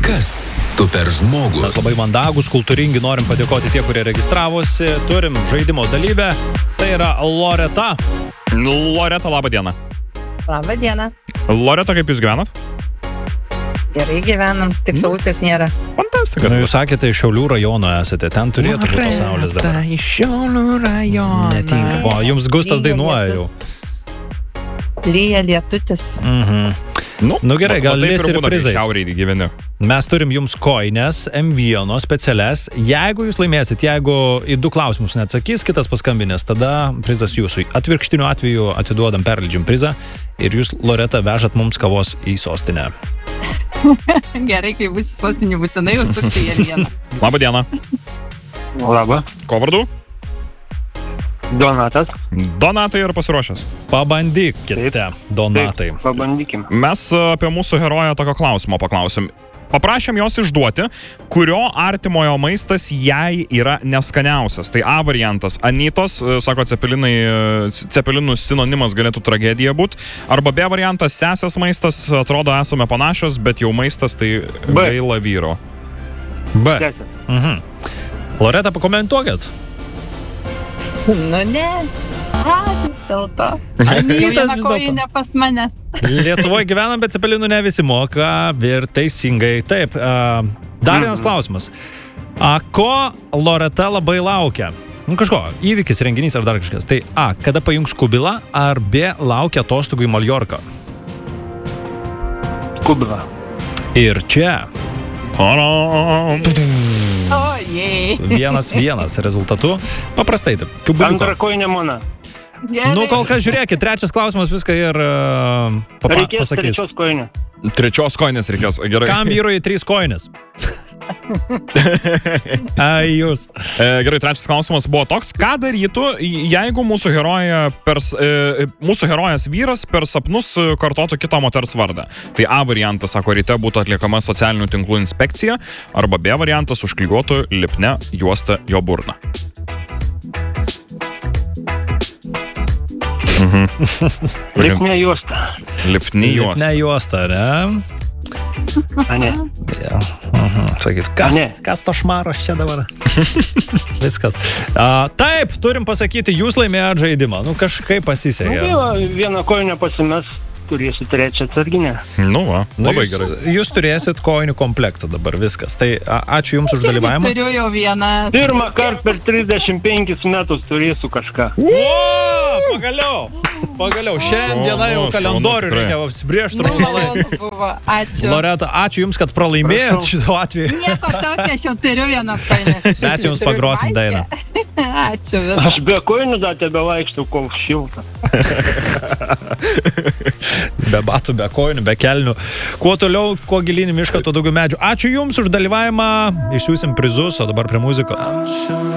Kas tu per žmogus? Mes labai mandagus, kultūringi, norim padėkoti tie, kurie registravosi. Turim žaidimo dalyvę, tai yra Loreta. Loreta, labą dieną. Labą dieną. Loreta, kaip jūs gyvenat? Gerai gyvenam, tik saulutės nėra. Fantastika. Nu, jūs sakėte, iš Šiaulių rajono esate, ten turėtų būti saulės dabar. Loreta, iš Šiaulių rajono. Netinka. O, jums Gustas dainuoja jau. Lyja lietutis. Nu gerai, gal lės ir prizais. Šiauriai gyveni. Mes turim jums koines M1 specialias. Jeigu jūs laimėsit, jeigu į 2 klausimus neatsakys, kitas paskambinės, tada prizas jūsų. Atvirkštiniu atveju atiduodam, perleidžiam prizą ir jūs, Loreta, vežat mums kavos į sostinę. Gerai, kai bus sostinė, būtinai užsukti į vieną. Labą dieną. Labą. Ko vardu? Donatas. Donatai ir pasiruošęs. Pabandykite, Donatai. Taip, pabandykim. Mes apie mūsų heroję tokio klausimo paklausim. Paprašėm jos išduoti, kurio artimojo maistas jai yra neskaniausias. Tai A variantas Anytos, sako cepelinų sinonimas galėtų tragedija būti. Arba B variantas sesės maistas, atrodo esame panašios, bet jau maistas tai gaila vyro. B. Sesės. Loreta, pakomentuokit. Nu ne. Vis dėlto. Anytas vis dėlto. Ne pas mane. Lietuvoje gyvenam, bet cepelinų ne visi moka ir teisingai. Taip, dar vienas klausimas. Ko Loreta labai laukia? Nu kažko, įvykis, renginys ar dar kažkas. Tai A, kada pajungs kubilą, ar B, laukia atostogų į Maljorką? Kubila. Ir čia O, jei. 1-1 rezultatu. Paprastai taip. Kubiliuko. Antra koinė mona. Nu, kol kas žiūrėkit, trečias klausimas viską ir Reikės pasakys. trečios koinės. Trečios koinės reikės, gerai. Kam vyrui 3 koinės? Ai, jūs. Gerai, trečias klausimas buvo toks, ką darytų, jeigu mūsų herojas vyras per sapnus kartotų kitą moters vardą. Tai A variantas, sako, ryte būtų atliekama socialinių tinklų inspekcija, arba B variantas užklijuotų lipne juostą jo burną. Lipnė juosta. Lipni juosta. Ne juosta, ne? A ne. Ja. Sakyt, kas to šmaras čia dabar? Viskas. Taip, turim pasakyti, jūs laimėjot žaidimą. Nu, kažkaip pasisekė. Vieną koinę pasimes, turėsiu trečią atsarginę. Nu, va, labai gerai. Jūs turėsit koinių komplektą dabar, viskas. Tai ačiū jums už dalyvavimą. Turiu jau vieną. Pirmą kartą per 35 metus turėsiu kažką. Pagaliau, šiandieną jau kalendorių reikia apsibrėžti trumpai. Ačiū. Loreta, ačiū jums, kad pralaimėjot šito atveju. Nieko tokio, aš jau turiu vieną koinę. Mes jums pagrosim dainą. Ačiū. Aš be koinų dar tebe vaikštau, kol šilta. Be batų, be koinių, be kelnių. Kuo toliau, kuo gilyn į mišką, tuo daugiau medžių. Ačiū jums už dalyvavimą. Išsiųsim prizus, o dabar prie muzikos.